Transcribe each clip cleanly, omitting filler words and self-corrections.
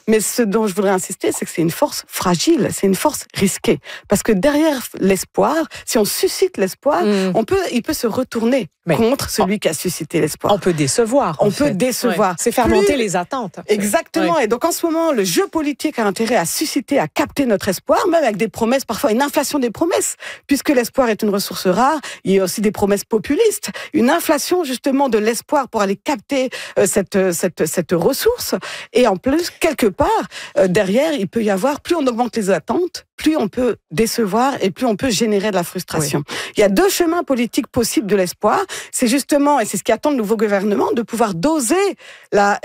Mais ce dont je voudrais insister, c'est que c'est une force fragile, c'est une force risquée. Parce que derrière l'espoir, si on suscite l'espoir, il peut se retourner contre celui qui a suscité l'espoir. On peut décevoir. On peut décevoir. Ouais. C'est faire monter les attentes. Exactement. Et donc en ce moment, le jeu politique a intérêt à susciter, à capter notre espoir, même avec des promesses, parfois une inflation des promesses. Puisque l'espoir est une ressource rare, il y a aussi des promesses populistes. Une inflation justement de l'espoir pour aller capter cette ressource. Et en plus, quelque part, derrière, il peut y avoir, plus on augmente les attentes, plus on peut décevoir et plus on peut générer de la frustration. Oui. Il y a deux chemins politiques possibles de l'espoir. C'est justement, et c'est ce qui attend le nouveau gouvernement, de pouvoir doser la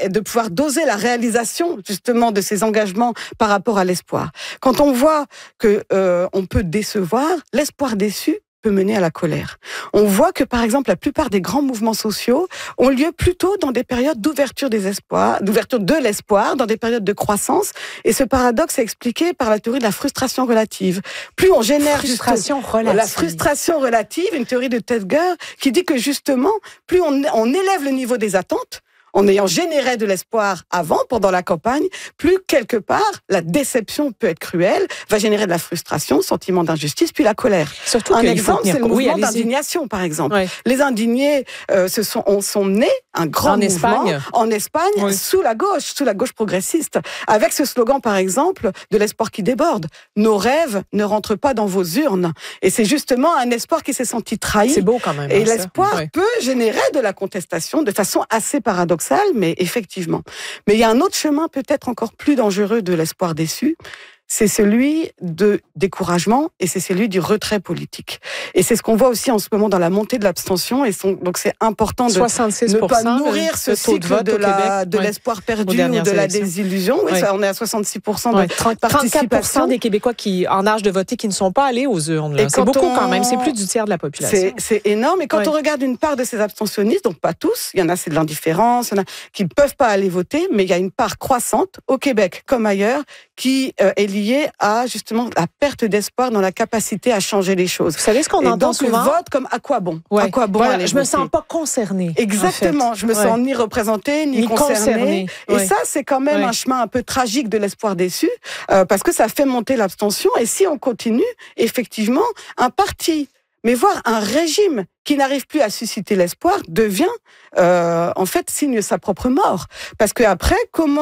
réalisation justement de ces engagements par rapport à l'espoir. Quand on voit que on peut décevoir, l'espoir déçu peut mener à la colère. On voit que, par exemple, la plupart des grands mouvements sociaux ont lieu plutôt dans des périodes d'ouverture de l'espoir, dans des périodes de croissance. Et ce paradoxe est expliqué par la théorie de la frustration relative. Plus on génère la frustration relative, une théorie de Tedger qui dit que justement, plus on élève le niveau des attentes, en ayant généré de l'espoir pendant la campagne, plus quelque part, la déception peut être cruelle, va générer de la frustration, sentiment d'injustice, puis la colère. Surtout un exemple, c'est le mouvement d'indignation, par exemple. Oui. Les indignés sont nés un grand mouvement en Espagne, oui. sous la gauche progressiste, avec ce slogan, par exemple, de l'espoir qui déborde. Nos rêves ne rentrent pas dans vos urnes. Et c'est justement un espoir qui s'est senti trahi. C'est beau quand même. Et l'espoir peut générer de la contestation de façon assez paradoxale, mais effectivement. Mais il y a un autre chemin peut-être encore plus dangereux de l'espoir déçu, c'est celui de découragement et c'est celui du retrait politique. Et c'est ce qu'on voit aussi en ce moment dans la montée de l'abstention. Donc c'est important de ne pas nourrir ce cycle de l'espoir perdu ou de la désillusion. Oui, ça, on est à 66% de participation. 34% des Québécois en âge de voter qui ne sont pas allés aux urnes. C'est beaucoup quand même, c'est plus du tiers de la population. C'est énorme. Et quand on regarde une part de ces abstentionnistes, donc pas tous, il y en a c'est de l'indifférence, il y en a qui ne peuvent pas aller voter, mais il y a une part croissante au Québec comme ailleurs qui est liée à justement la perte d'espoir dans la capacité à changer les choses. Vous savez ce qu'on entend souvent? Le vote comme à quoi bon? Ouais. À quoi bon aller je me sens pas concernée. Exactement. En fait. Je me sens ni représentée, ni concernée. Et ça, c'est quand même un chemin un peu tragique de l'espoir déçu, parce que ça fait monter l'abstention. Et si on continue, effectivement, un parti, mais voire un régime qui n'arrive plus à susciter l'espoir devient en fait signe sa propre mort, parce que après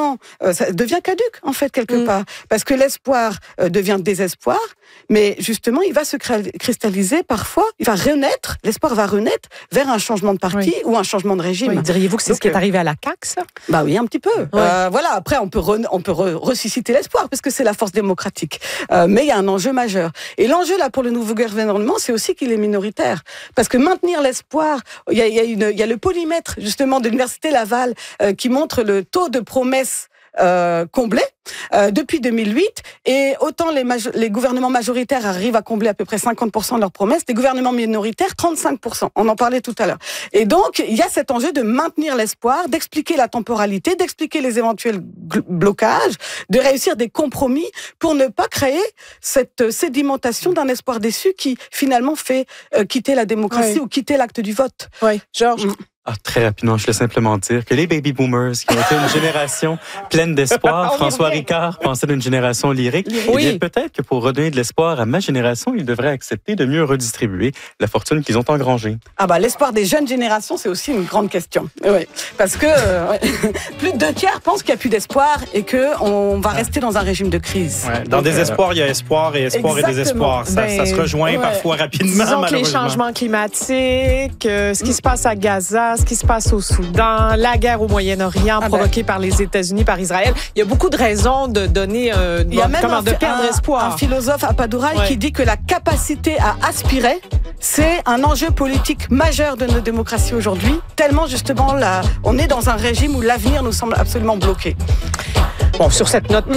ça devient caduque en fait quelque part, parce que l'espoir devient désespoir, mais justement il va se cristalliser parfois, l'espoir va renaître vers un changement de parti ou un changement de régime. Oui. Diriez-vous que c'est ce qui est arrivé à la CAQ, ça? Bah oui, un petit peu. Voilà, après on peut ressusciter l'espoir parce que c'est la force démocratique, mais il y a un enjeu majeur, et l'enjeu là pour le nouveau gouvernement, c'est aussi qu'il est minoritaire, parce que maintenir l'espoir, il y a le polymètre justement de l'Université Laval qui montre le taux de promesses comblé depuis 2008, et autant les gouvernements majoritaires arrivent à combler à peu près 50% de leurs promesses, les gouvernements minoritaires 35%, on en parlait tout à l'heure. Et donc il y a cet enjeu de maintenir l'espoir, d'expliquer la temporalité, d'expliquer les éventuels blocages, de réussir des compromis pour ne pas créer cette sédimentation d'un espoir déçu qui finalement fait quitter la démocratie ou quitter l'acte du vote. Oui, Georges. Très rapidement, je voulais simplement dire que les baby boomers, qui ont été une génération pleine d'espoir, François Ricard pensait d'une génération lyrique. Oui. Et bien, peut-être que pour redonner de l'espoir à ma génération, ils devraient accepter de mieux redistribuer la fortune qu'ils ont engrangée. L'espoir des jeunes générations, c'est aussi une grande question. Oui. Parce que plus de 2/3 pensent qu'il n'y a plus d'espoir et qu'on va rester dans un régime de crise. Ouais. Dans désespoir, il y a espoir, et espoir et désespoir. Ça se rejoint parfois rapidement, disons malheureusement. Que les changements climatiques, ce qui se passe à Gaza, ce qui se passe au Soudan, la guerre au Moyen-Orient provoquée par les États-Unis, par Israël. Il y a beaucoup de raisons de donner, de perdre espoir. Un philosophe, Appadurai, qui dit que la capacité à aspirer, c'est un enjeu politique majeur de nos démocraties aujourd'hui, tellement justement on est dans un régime où l'avenir nous semble absolument bloqué. Bon, sur cette note,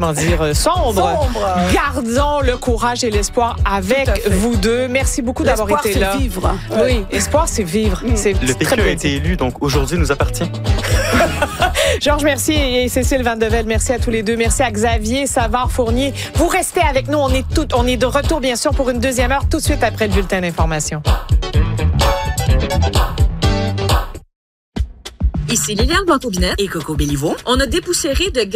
sombre, gardons le courage et l'espoir avec vous deux. Merci beaucoup d'avoir été là. L'espoir, c'est vivre. Oui, espoir, c'est vivre. Le PQ a été élu, donc aujourd'hui nous appartient. Georges, merci, et Cécile Vandevelde, merci à tous les deux. Merci à Xavier Savard-Fournier. Vous restez avec nous. On est de retour, bien sûr, pour une deuxième heure, tout de suite après le bulletin d'information. Ici Liliane Blanc-Aubinette et Coco Béliveau. On a dépoussiéré de